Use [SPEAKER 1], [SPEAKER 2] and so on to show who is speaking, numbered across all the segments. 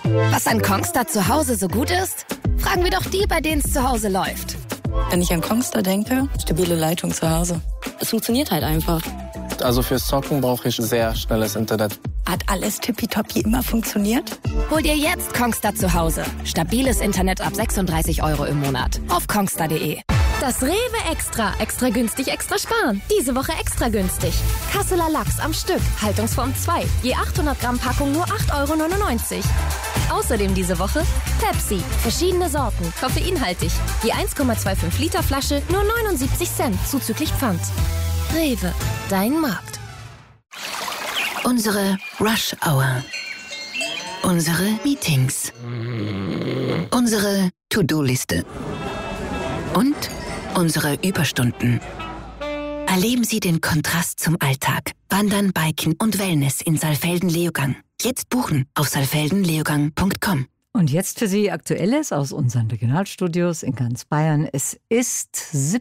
[SPEAKER 1] Was an Kongstar zu Hause so gut ist? Fragen wir doch die, bei denen es zu Hause läuft.
[SPEAKER 2] Wenn ich an Kongstar denke, stabile Leitung zu Hause. Es funktioniert halt einfach.
[SPEAKER 3] Also fürs Zocken brauche ich sehr schnelles Internet.
[SPEAKER 2] Hat alles tippitoppi immer funktioniert?
[SPEAKER 1] Hol dir jetzt Kongstar zu Hause. Stabiles Internet ab 36 € im Monat. Auf kongstar.de.
[SPEAKER 4] Das Rewe Extra. Extra günstig, extra sparen. Diese Woche extra günstig. Kasseler Lachs am Stück. Haltungsform 2. Je 800 Gramm Packung nur 8,99 €. Außerdem diese Woche Pepsi. Verschiedene Sorten. Koffeinhaltig. Je 1,25 Liter Flasche nur 79 Cent. Zuzüglich Pfand. Rewe. Dein Markt.
[SPEAKER 5] Unsere Rush Hour. Unsere Meetings. Unsere To-Do-Liste. Und unsere Überstunden. Erleben Sie den Kontrast zum Alltag. Wandern, Biken und Wellness in Saalfelden-Leogang. Jetzt buchen auf saalfeldenleogang.com.
[SPEAKER 6] Und jetzt für Sie Aktuelles aus unseren Regionalstudios in ganz Bayern. Es ist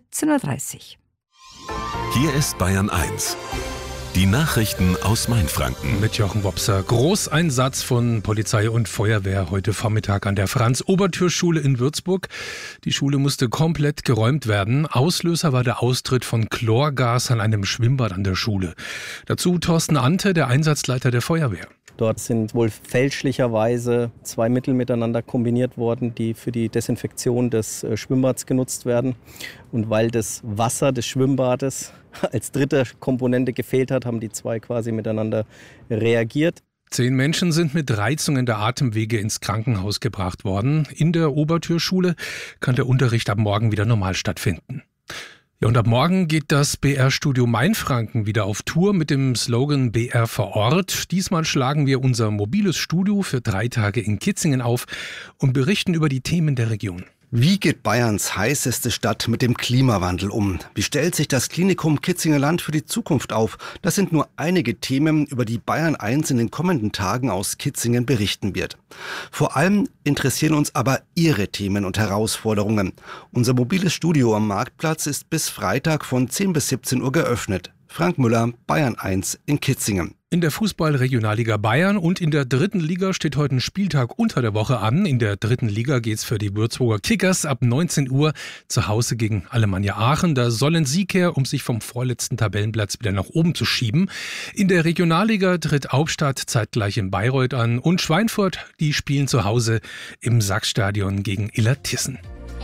[SPEAKER 6] 17:30 Uhr.
[SPEAKER 7] Hier ist Bayern 1. Die Nachrichten aus Mainfranken.
[SPEAKER 8] Mit Jochen Wopser. Großeinsatz von Polizei und Feuerwehr heute Vormittag an der Franz-Obertür-Schule in Würzburg. Die Schule musste komplett geräumt werden. Auslöser war der Austritt von Chlorgas an einem Schwimmbad an der Schule. Dazu Thorsten Ante, der Einsatzleiter der Feuerwehr.
[SPEAKER 9] Dort sind wohl fälschlicherweise 2 Mittel miteinander kombiniert worden, die für die Desinfektion des Schwimmbads genutzt werden. Und weil das Wasser des Schwimmbades als dritte Komponente gefehlt hat, haben die 2 quasi miteinander reagiert.
[SPEAKER 8] 10 Menschen sind mit Reizungen der Atemwege ins Krankenhaus gebracht worden. In der Obertürschule kann der Unterricht ab morgen wieder normal stattfinden. Ja, und ab morgen geht das BR-Studio Mainfranken wieder auf Tour mit dem Slogan BR vor Ort. Diesmal schlagen wir unser mobiles Studio für 3 Tage in Kitzingen auf und berichten über die Themen der Region.
[SPEAKER 10] Wie geht Bayerns heißeste Stadt mit dem Klimawandel um? Wie stellt sich das Klinikum Kitzinger Land für die Zukunft auf? Das sind nur einige Themen, über die Bayern 1 in den kommenden Tagen aus Kitzingen berichten wird. Vor allem interessieren uns aber Ihre Themen und Herausforderungen. Unser mobiles Studio am Marktplatz ist bis Freitag von 10 bis 17 Uhr geöffnet. Frank Müller, Bayern 1 in Kitzingen.
[SPEAKER 8] In der Fußball-Regionalliga Bayern und in der 3. Liga steht heute ein Spieltag unter der Woche an. In der 3. Liga geht's für die Würzburger Kickers ab 19 Uhr zu Hause gegen Alemannia Aachen. Da sollen Sieg her, um sich vom vorletzten Tabellenplatz wieder nach oben zu schieben. In der Regionalliga tritt Hauptstadt zeitgleich in Bayreuth an und Schweinfurt, die spielen zu Hause im Sachsstadion gegen Illertissen.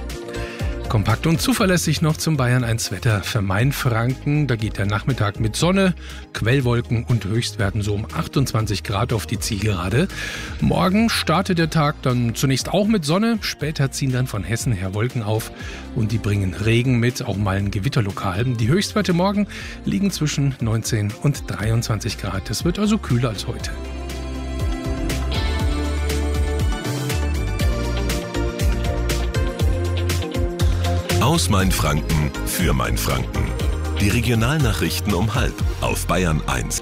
[SPEAKER 8] Kompakt und zuverlässig noch zum Bayern 1 Wetter für Mainfranken. Da geht der Nachmittag mit Sonne, Quellwolken und Höchstwerten so um 28 Grad auf die Zielgerade. Morgen startet der Tag dann zunächst auch mit Sonne. Später ziehen dann von Hessen her Wolken auf und die bringen Regen mit, auch mal ein Gewitterlokal. Die Höchstwerte morgen liegen zwischen 19 und 23 Grad. Es wird also kühler als heute.
[SPEAKER 7] Aus Mainfranken für Mainfranken. Die Regionalnachrichten um 12:30 auf Bayern 1.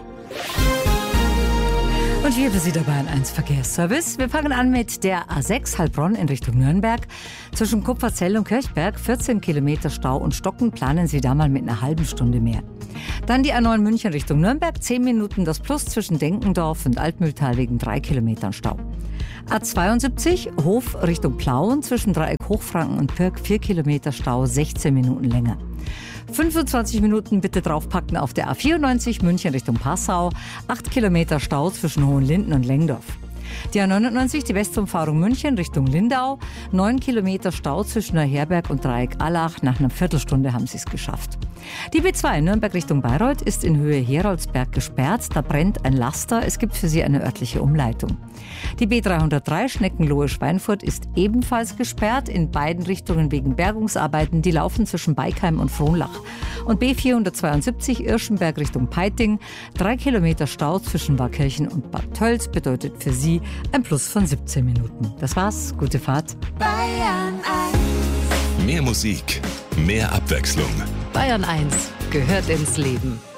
[SPEAKER 6] Und hier für Sie der Bayern 1 Verkehrsservice. Wir fangen an mit der A6 Heilbronn in Richtung Nürnberg. Zwischen Kupferzell und Kirchberg 14 Kilometer Stau und Stocken. Planen Sie da mal mit einer halben Stunde mehr. Dann die A9 München Richtung Nürnberg. 10 Minuten das Plus zwischen Denkendorf und Altmühltal wegen 3 Kilometern Stau. A72 Hof Richtung Plauen zwischen Dreieck Hochfranken und Pirk 4 Kilometer Stau, 16 Minuten länger. 25 Minuten bitte draufpacken auf der A94 München Richtung Passau, 8 Kilometer Stau zwischen Hohenlinden und Lengdorf. Die A99, die Westumfahrung München Richtung Lindau, 9 Kilometer Stau zwischen Neuherberg und Dreieck Allach. Nach einer Viertelstunde haben sie es geschafft. Die B2 Nürnberg Richtung Bayreuth ist in Höhe Heroldsberg gesperrt. Da brennt ein Laster. Es gibt für sie eine örtliche Umleitung. Die B303 Schneckenlohe-Schweinfurt ist ebenfalls gesperrt. In beiden Richtungen wegen Bergungsarbeiten. Die laufen zwischen Beikheim und Frohnlach. Und B472 Irschenberg Richtung Peiting. 3 Kilometer Stau zwischen Warkirchen und Bad Tölz bedeutet für sie ein Plus von 17 Minuten. Das war's. Gute Fahrt.
[SPEAKER 7] Bayern 1. Mehr Musik, mehr Abwechslung.
[SPEAKER 1] Bayern 1 gehört ins Leben.